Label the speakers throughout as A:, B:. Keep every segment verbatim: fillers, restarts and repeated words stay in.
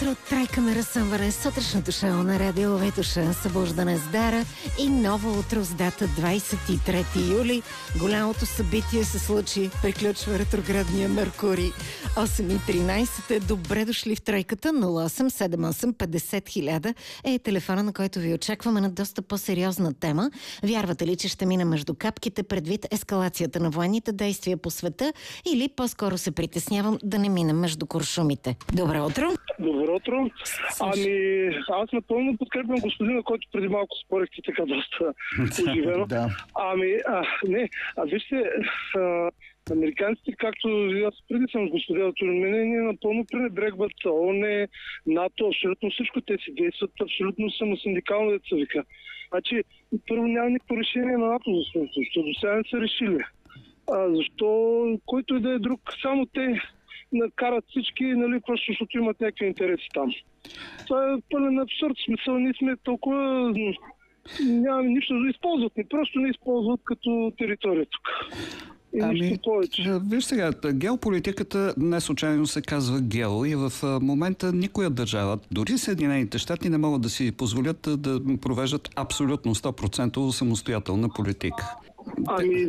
A: утро, трайка на разсъмване, сутрешното шоу на Радио Витуша, събуждане с Дара и ново утро с дата двадесет и трети юли. Голямото събитие се случи, приключва ретроградния Меркурий. осем и тринадесет е, добре дошли в тройката. Нула осем седем осем петдесет хиляда е телефона, на който ви очакваме на доста по-сериозна тема. Вярвате ли, че ще мина между капките предвид ескалацията на военните действия по света, или по-скоро се притеснявам да не мина между куршумите? Добро утро!
B: Добро утро. Ами, аз напълно подкрепям господина, който преди малко спорихте така доста оживено.
C: Да.
B: Ами, а, не, а вижте, а, американците, както аз преди съм господиното мнение, напълно пренебрегват ООН, НАТО, абсолютно всичко. Те си действат абсолютно самосиндикално, деца вика. Значи, първо няма никакво решение на НАТО за света, защото до сега не са решили. А, защо който и да е друг, само те накарат всички, нали, просто защото имат някакви интереси там. Това е пълен абсурд. Смисъл, ние сме толкова... Нямаме нищо да използват. Не просто не използват като територия тук. И
C: ами,
B: нищо повече.
C: Виж сега, геополитиката не случайно се казва гео и в момента никоя държава, дори Съединените щати, не могат да си позволят да провеждат абсолютно сто процента самостоятелна политика.
B: Ами,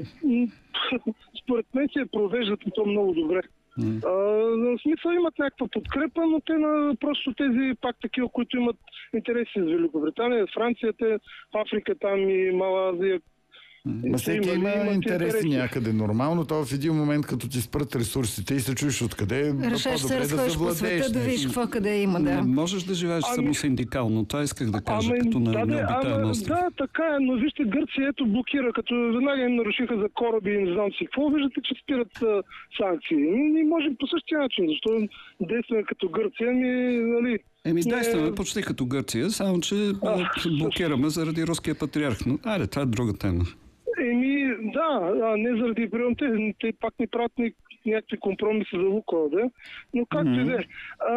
B: според мен се провеждат и то много добре. Mm. А, в смисъл имат някаква подкрепа, но те на просто тези пак такива, които имат интереси с Великобритания, Франция, те, в Африка там и Мала Азия.
D: Ма всеки има, има интереси някъде. Нормално, то в един момент, като ти спрат ресурсите и се чуеш откъде,
A: решеш се разходиш по света да видиш какво къде има, да.
C: Не можеш да живееш ами... само синдикално. Това исках да кажа, ами, като на
B: да,
C: необитаем остров.
B: Да, така е, но вижте, Гърция ето блокира, като веднага им нарушиха за кораби и не знам си какво, виждате, че спират а, санкции. Ние можем по същия начин, защото действаме като Гърция, ми, нали...
C: Еми, действаме почти като Гърция, само че а, блокираме заради руския патриарх. Но, айде, това е друга тема.
B: Еми, да, а не заради прием, те, те пак не правят някакви компромиси за Лукойл, да? Но както mm-hmm. и да е.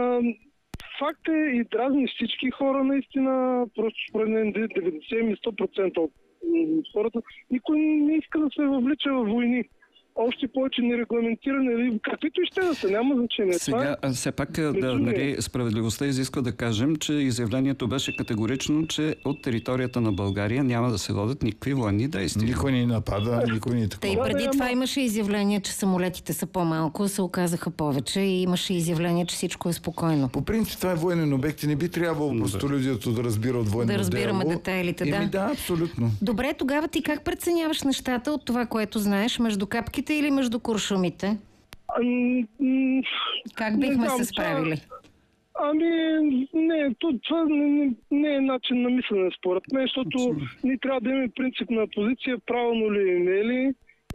B: Факт е и дразни всички хора наистина, просто според мен деветдесет до сто процента от хората, никой не иска да се въвлича в войни. Още повече нерегламентиране, каквито и ще да са, няма значение.
C: Сега,
B: това е...
C: все пак, да, нали, справедливостта изисква да кажем, че изявлението беше категорично, че от територията на България няма да се водят никакви военни действия.
D: Никой не напада, никой не е такова.
A: Те и преди това имаше изявление, че самолетите са по-малко, се оказаха повече и имаше изявление, че всичко е спокойно.
D: По принцип това е военен обект и не би трябвало да. Простолюдието да разбира от военно дело.
A: Да разбираме
D: дело.
A: детайлите, да.
D: Еми, да, абсолютно.
A: Добре, тогава ти как преценяваш нещата от това, което знаеш, между капките или между куршумите?
B: Ами,
A: как бихме
B: знам,
A: се справили?
B: Ами, не, това не, не е начин на мислене според мен, защото ние трябва да имаме принципна позиция, правилно ли е, не е ли.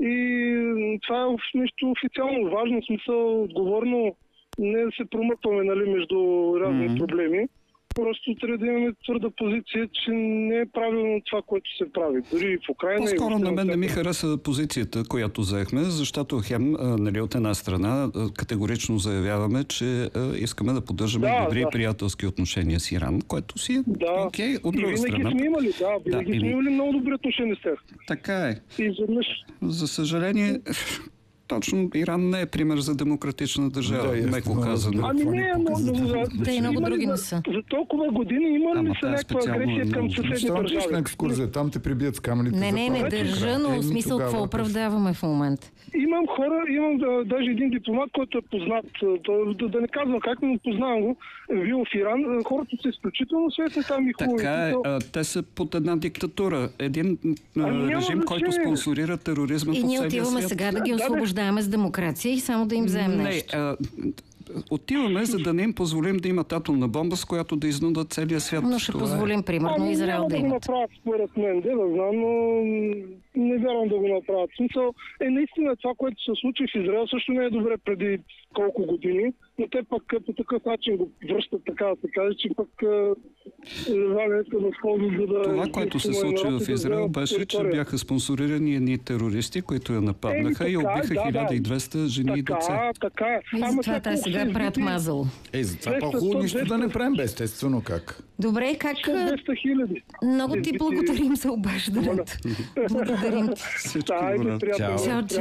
B: И това е нещо официално важно, в смисъл отговорно, не да се промъкваме, нали, между разни mm-hmm. проблеми. Просто трябва да имаме твърда позиция, че не е правилно това, което се прави. Дори в Украйна...
C: По-скоро на мен не ми хареса позицията, която взехме, защото хем, нали, от една страна категорично заявяваме, че искаме да поддържаме да, добри да. приятелски отношения с Иран, което си е
B: да. окей.
C: От друга
B: винаги
C: страна...
B: сме имали, да. Винаги да, сме имали много добри отношения с тях.
C: Така е.
B: И заднъж...
C: За съжаление... Точно Иран не е пример за демократична държава,
D: да,
C: меко казано.
B: Ами не, но...
A: Те и много други не са.
B: За толкова години има ли са някаква агресия към съседни държави?
D: Що на екскурзия? Там те прибият с камъните.
A: Не, не, не държа, но в смисъл какво оправдаваме в момента.
B: Имам хора, имам да, даже един дипломат, който е познат, да, да не казвам как, но познавам го, бил в Иран. Хората са изключително светни там и хубави.
C: Така е, а, те са под една диктатура. Един а, режим, който спонсорира тероризма по целия свят.
A: И ние отиваме сега да ги освобождаваме с демокрация и само да им вземем нещо.
C: Не, а, отиваме, за да не им позволим да имат атомна бомба, с която да изнудат целия свят.
A: Но ще позволим, е. примерно, Израел да имат.
B: Няма да го направят, според мен, да, да знам, но не вярвам да го направят. В смисъл е наистина това, което се случи в Израел, също не е добре преди колко години, но те пък по такъв начин го връщат, така да се каже, че пък Израел иска да използват, за да...
C: Това, което се случи в Израел, беше, че бяха спонсорирани едни терористи, които я нападнаха и убиха хиляда и двеста жени и деца.
B: Така е.
A: И затова те сега правят мазало.
D: Ей, за това по-хубаво нищо да не правим, естествено как.
A: Добре, как...
B: двеста хиляди.
A: Много ти благодарим за обаждането. Благодарим ти.
C: Всичко добро.
A: Чао, чао.